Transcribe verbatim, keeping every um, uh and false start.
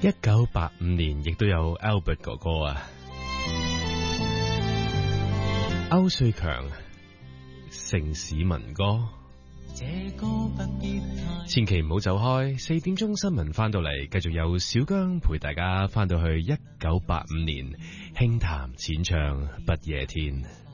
一九八五年亦都有 Albert 哥哥啊，歐瑞強城市民歌。千祈唔好走開，四點鐘新聞翻到嚟，繼續有小姜陪大家翻到去一九八五年，輕談淺唱不夜天。